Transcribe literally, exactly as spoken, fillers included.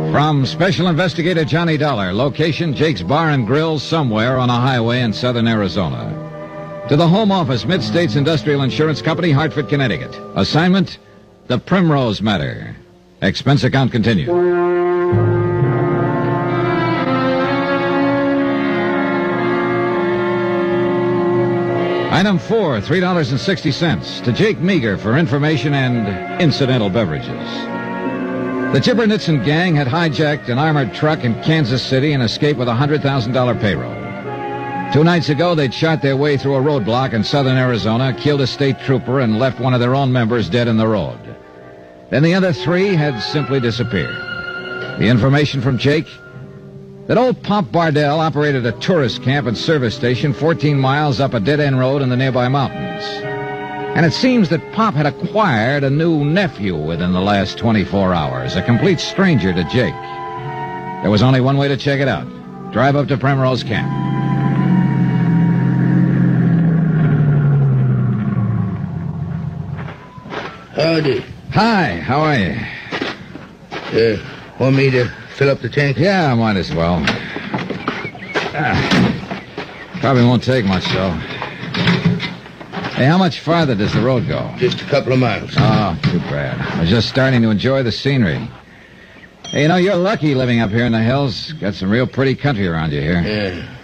From Special Investigator Johnny Dollar, location Jake's Bar and Grill somewhere on a highway in southern Arizona. To the Home Office, Mid-States Industrial Insurance Company, Hartford, Connecticut. Assignment, The Primrose Matter. Expense account continued. Item four, three dollars and sixty cents. To Jake Meager for information and incidental beverages. The Chipper Nitson gang had hijacked an armored truck in Kansas City and escaped with a one hundred thousand dollars payroll. Two nights ago, they'd shot their way through a roadblock in southern Arizona, killed a state trooper, and left one of their own members dead in the road. Then the other three had simply disappeared. The information from Jake? That old Pop Bardell operated a tourist camp and service station fourteen miles up a dead-end road in the nearby mountains. And it seems that Pop had acquired a new nephew within the last twenty-four hours, a complete stranger to Jake. There was only one way to check it out. Drive up to Primrose Camp. Howdy. Hi, how are you? Uh, want me to fill up the tank? Yeah, might as well. Ah, probably won't take much, though. Hey, how much farther does the road go? Just a couple of miles. Oh, too bad. I was just starting to enjoy the scenery. Hey, you know, you're lucky living up here in the hills. Got some real pretty country around you here. Yeah.